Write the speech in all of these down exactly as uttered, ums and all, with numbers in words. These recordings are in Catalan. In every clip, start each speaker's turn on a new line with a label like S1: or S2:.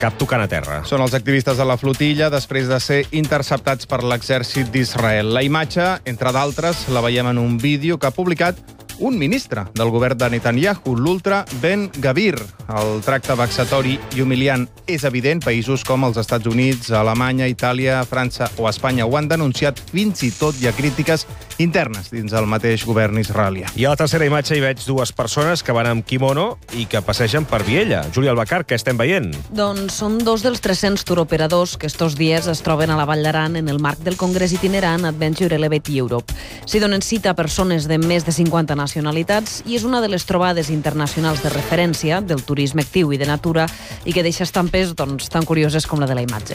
S1: cap tocant a terra.
S2: Són els activistes de la flotilla després de ser interceptats per l'exèrcit d'Israel. La imatge, entre d'altres, la veiem en un vídeo que ha publicat un ministre del govern de Netanyahu, l'ultra Ben Gavir. El tracte vexatori i humiliant és evident. Països com els Estats Units, Alemanya, Itàlia, França o Espanya ho han denunciat. Fins i tot hi ha crítiques internes dins el mateix govern israelià.
S1: I a la tercera imatge hi veig dues persones que van amb kimono i que passegen per Viella. Júlia Albacar, què estem veient?
S3: Doncs són dos dels tres-cents turoperadors que estos dies es troben a la Vall d'Aran en el marc del Congrés itinerant Adventure Elevate Europe. S'hi donen cita a persones de més de cinquanta nacionalitats i és una de les trobades internacionals de referència del turisme actiu i de natura i que deixa estampes doncs, tan curioses com la de la imatge.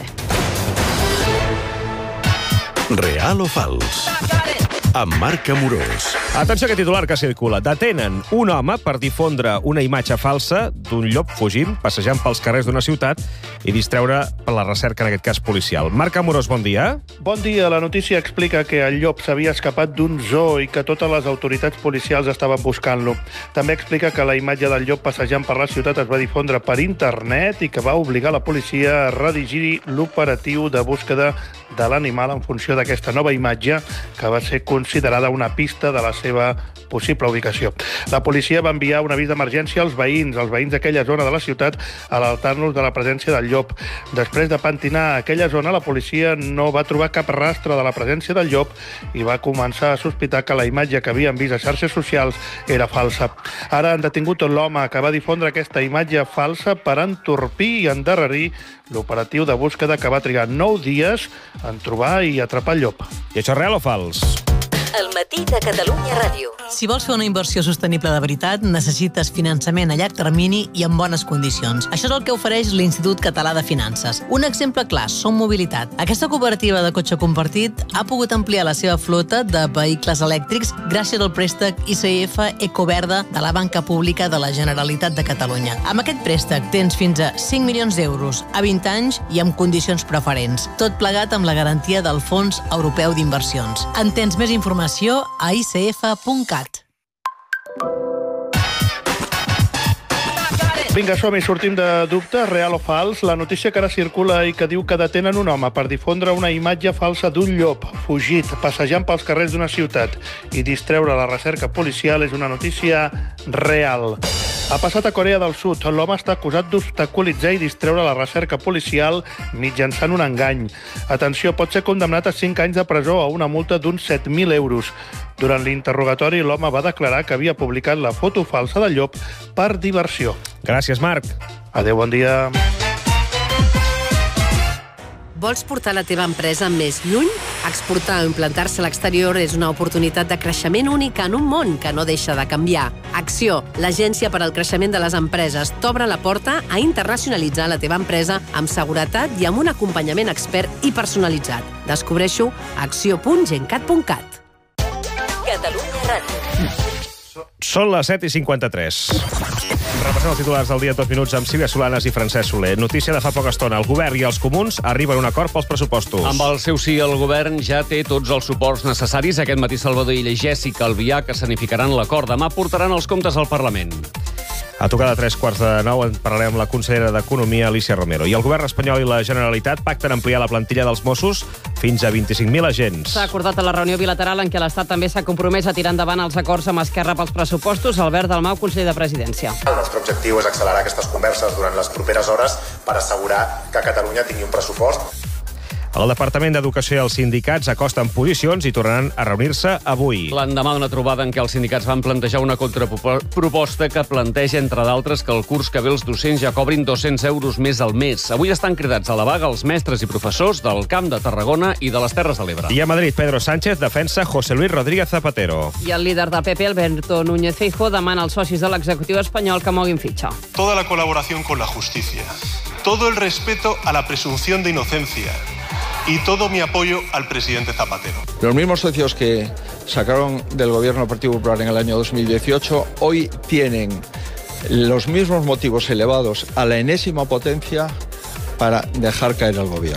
S4: Real o fals? Amb Marc Amorós.
S1: Atenció a aquest titular que circula. Detenen un home per difondre una imatge falsa d'un llop fugint, passejant pels carrers d'una ciutat i distreure per la recerca, en aquest cas, policial. Marc Amorós, bon dia.
S5: Bon dia. La notícia explica que el llop s'havia escapat d'un zoo i que totes les autoritats policials estaven buscant-lo. També explica que la imatge del llop passejant per la ciutat es va difondre per internet i que va obligar la policia a redigir l'operatiu de búsqueda de l'animal en funció d'aquesta nova imatge que va ser considerada una pista de la seva possible ubicació. La policia va enviar un avís d'emergència als veïns, als veïns d'aquella zona de la ciutat, alertant-los de la presència del llop. Després de pentinar aquella zona, la policia no va trobar cap rastre de la presència del llop i va començar a sospitar que la imatge que havien vist a xarxes socials era falsa. Ara han detingut l'home que va difondre aquesta imatge falsa per entorpir i endarrerir l'operatiu de búsqueda que va trigar nou dies en trobar i atrapar el llop.
S1: I això és real o fals?
S6: El matí de Catalunya Ràdio.
S7: Si vols fer una inversió sostenible de veritat, necessites finançament a llarg termini i en bones condicions. Això és el que ofereix l'Institut Català de Finances. Un exemple clar, Som Mobilitat. Aquesta cooperativa de cotxe compartit ha pogut ampliar la seva flota de vehicles elèctrics gràcies al préstec I C F Ecoverda de la Banca Pública de la Generalitat de Catalunya. Amb aquest préstec tens fins a cinc milions d'euros a vint anys i amb condicions preferents. Tot plegat amb la garantia del Fons Europeu d'Inversions. En tens més informació a i c f punt cat.
S5: Vinga, som-hi, sortim de dubte, real o fals. La notícia que ara circula i que diu que detenen un home per difondre una imatge falsa d'un llop fugit, passejant pels carrers d'una ciutat i distreure la recerca policial és una notícia real. Ha passat a Corea del Sud. L'home està acusat d'obstaculitzar i distreure la recerca policial mitjançant un engany. Atenció, pot ser condemnat a cinc anys de presó o una multa d'uns set mil euros. Durant l'interrogatori, l'home va declarar que havia publicat la foto falsa del llop per diversió.
S1: Gràcies, Marc.
S5: Adéu, bon dia.
S6: Vols portar la teva empresa més lluny? Exportar o implantar-se a l'exterior és una oportunitat de creixement única en un món que no deixa de canviar. Acció, l'agència per al creixement de les empreses, t'obre la porta a internacionalitzar la teva empresa amb seguretat i amb un acompanyament expert i personalitzat. Descobreixo a acció punt gencat punt cat. Catalunya Ràdio.
S1: Són les set i cinquanta-tres. Repassem els titulars del dia en dos minuts amb Sílvia Solanas i Francesc Soler. Notícia de fa poca estona. El govern i els comuns arriben a un acord pels pressupostos.
S8: Amb el seu sí, el govern ja té tots els suports necessaris. Aquest matí Salvador Illa i Jèssica Albià, que escenificaran l'acord. Demà portaran els comptes al Parlament.
S1: A tocar de tres quarts de nou en parlarem amb la consellera d'Economia, Alícia Romero. I el govern espanyol i la Generalitat pacten ampliar la plantilla dels Mossos fins a vint-i-cinc mil agents.
S9: S'ha acordat a la reunió bilateral en què l'Estat també s'ha compromès a tirar endavant els acords amb Esquerra pels pressupostos. Albert Dalmau, conseller de Presidència.
S10: El nostre objectiu és accelerar aquestes converses durant les properes hores per assegurar que Catalunya tingui un pressupost.
S1: El Departament d'Educació i els sindicats acosten posicions i tornaran a reunir-se avui.
S8: L'endemà d'una trobada en què els sindicats van plantejar una contraproposta que planteja, entre d'altres, que el curs que ve els docents ja cobrin dos-cents euros més al mes. Avui estan cridats a la vaga els mestres i professors del Camp de Tarragona i de les Terres de l'Ebre.
S1: I a Madrid, Pedro Sánchez defensa José Luis Rodríguez Zapatero.
S9: I el líder del P P, Alberto Núñez Feijóo, demana als socis de l'executiu espanyol que moguin fitxa.
S11: Toda la colaboración con la justicia, todo el respeto a la presunción de inocencia y todo mi apoyo al presidente Zapatero.
S12: Los mismos socios que sacaron del gobierno del Partido Popular en el año dos mil dieciocho hoy tienen los mismos motivos elevados a la enésima potencia para dejar caer al gobierno.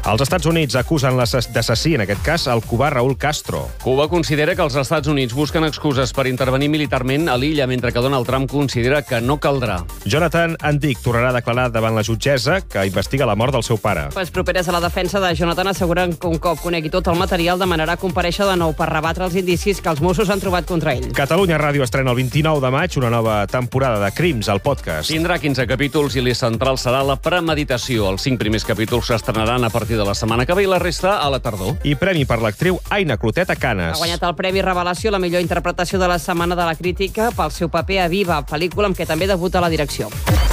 S1: Els Estats Units acusen d'assassí, en aquest cas, el cubà Raúl Castro.
S8: Cuba considera que els Estats Units busquen excuses per intervenir militarment a l'illa, mentre que Donald Trump considera que no caldrà.
S1: Jonathan Andic tornarà a declarar davant la jutgessa que investiga la mort del seu pare.
S9: Les properes a la defensa de Jonathan asseguren que un cop conegui tot el material demanarà comparèixer de nou per rebatre els indicis que els Mossos han trobat contra ell.
S1: Catalunya Ràdio estrena el vint-i-nou de maig una nova temporada de Crims, al podcast.
S8: Tindrà quinze capítols i l'eix central serà la premeditació. Els cinc primers capítols s'estrenaran a partir de la setmana que ve i la resta a la tardor.
S1: I premi per l'actriu Aina Clotet a Canes.
S9: Ha guanyat el Premi Revelació la millor interpretació de la Setmana de la Crítica pel seu paper a Viva, pel·lícula amb què també debuta la direcció.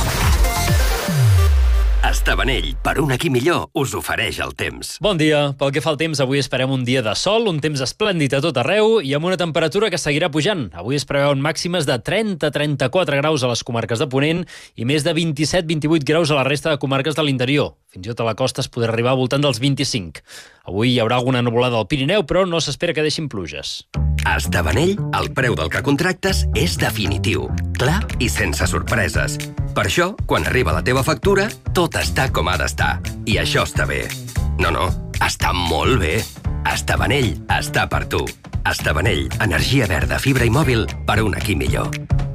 S13: Estabanell, per un aquí millor, us ofereix el temps.
S14: Bon dia. Pel que fa al temps, avui esperem un dia de sol, un temps esplèndid a tot arreu i amb una temperatura que seguirà pujant. Avui es preveuen màximes de trenta a trenta-quatre graus a les comarques de Ponent i més de vint-i-set a vint-i-vuit graus a la resta de comarques de l'interior. Fins i tot a la costa es podrà arribar al voltant dels vint-i-cinc. Avui hi haurà alguna nuvolada al Pirineu, però no s'espera que deixin pluges.
S13: A Estabanell, el preu del que contractes és definitiu, clar i sense sorpreses. Per això, quan arriba la teva factura, tot està com ha d'estar. I això està bé. No, no, està molt bé. Estabanell està per tu. Estabanell, energia verda, fibra i mòbil per un aquí millor.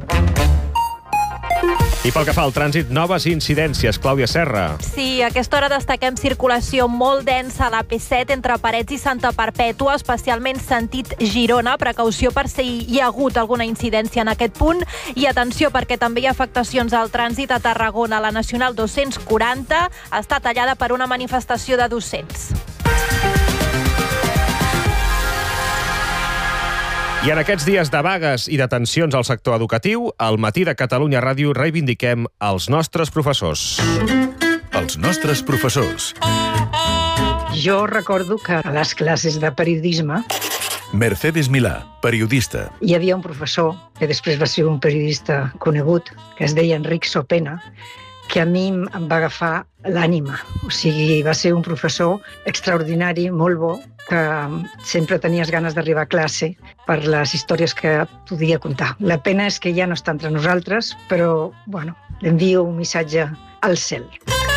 S1: I pel que fa al trànsit, noves incidències. Clàudia Serra.
S15: Sí, a aquesta hora destaquem circulació molt densa a la P set entre Parets i Santa Perpètua, especialment sentit Girona. Precaució per si hi ha hagut alguna incidència en aquest punt. I atenció, perquè també hi ha afectacions al trànsit a Tarragona. La Nacional dos-cents quaranta està tallada per una manifestació de docents.
S1: I en aquests dies de vagues i de tensions al sector educatiu, al Matí de Catalunya Ràdio reivindiquem els nostres professors.
S4: Els nostres professors.
S16: Jo recordo que a les classes de periodisme
S4: Mercedes Milà, periodista.
S16: hi havia un professor, que després va ser un periodista conegut, que es deia Enric Sopena, que a mi em va agafar l'ànima. O sigui, va ser un professor extraordinari, molt bo, que sempre tenies ganes d'arribar a classe per les històries que podia contar. La pena és que ja no està entre nosaltres, però, bueno, l'envio un missatge al cel.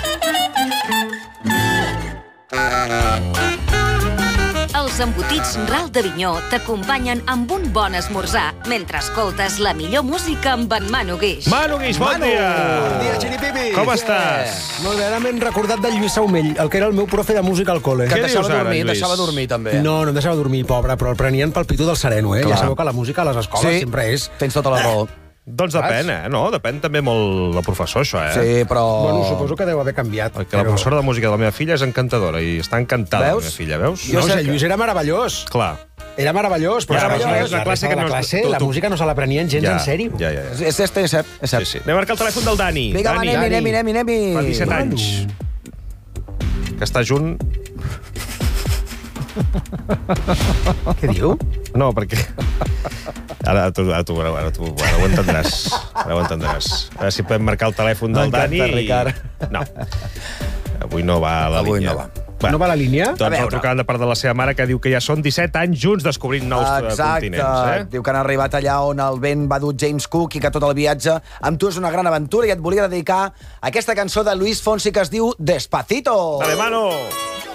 S17: Els embotits Ral d'Avinyó t'acompanyen amb un bon esmorzar mentre escoltes la millor música amb en Manu Guix.
S1: Manu Guix, bon
S18: Manu!
S1: dia!
S18: Bon dia, xiripipi!
S1: Com estàs?
S18: Molt bé, ara m'he recordat del Lluís Saumell, el que era el meu profe de música al col·le.
S1: Que et deixava dormir,
S18: Lluís?
S1: deixava dormir,
S18: també. No, no em deixava dormir, pobre, però el prenien pel pitu del sereno, eh?
S1: Clar.
S18: Ja sabeu que la música a les escoles
S1: Sí,
S18: sempre és...
S1: tens tota la raó. Doncs depèn, eh? No, depèn també molt del professor, això, eh?
S18: Sí, però... Bueno, suposo que deu haver canviat.
S1: Perquè la professora de música de la meva filla és encantadora i està encantada,
S18: Veus?
S1: la meva filla, veus?
S18: Jo sé, Lluís era meravellós.
S1: Clar.
S18: Era meravellós, però
S1: Ja,
S18: la,
S1: però és una
S18: la,
S1: classe
S18: resta de
S1: que
S18: la
S1: no-
S18: classe,
S1: tu-
S18: la
S1: tu-
S18: música no se la prenien gens
S1: Ja,
S18: en sèrio.
S1: ja, ja, ja.
S18: És, és, és cert, és cert.
S1: Sí, sí. Anem a marcar el telèfon del Dani.
S18: Vinga, va,
S1: Dani.
S18: anem-hi, anem-hi, anem-hi, anem-hi.
S1: Fa disset
S18: Manu.
S1: anys. Que està junt...
S18: Què diu?
S1: No, perquè... Ara tu, ara tu, ara tu ara ho entendràs. Ara ho entendràs. A veure si podem marcar el telèfon del
S18: M'encanta,
S1: Dani.
S18: Ricard.
S1: No. Avui no va a la
S18: Avui
S1: línia.
S18: no va. No va a la línia?
S1: Doncs el trucant de part de la seva mare, que diu que ja són disset anys junts descobrint nous eh,
S19: Exacte.
S1: continents. Eh?
S19: Diu que han arribat allà on el vent va dur James Cook i que tot el viatge amb tu és una gran aventura i et volia dedicar aquesta cançó de Luis Fonsi que es diu Despacito.
S1: Dale, mano!